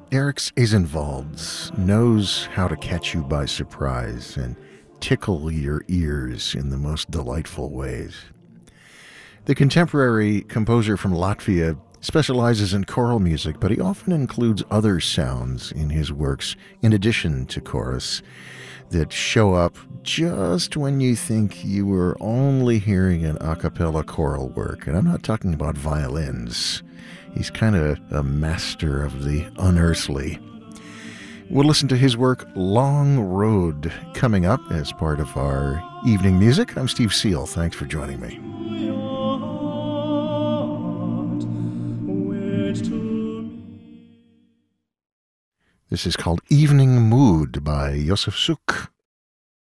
Eriks Ezenvalds knows how to catch you by surprise and tickle your ears in the most delightful ways. The contemporary composer from Latvia specializes in choral music, but he often includes other sounds in his works in addition to chorus that show up just when you think you were only hearing an a cappella choral work. And I'm not talking about violins. He's kind of a master of the unearthly. We'll listen to his work Long Road coming up as part of our evening music. I'm Steve Seal. Thanks for joining me. This is called Evening Mood by Josef Suk.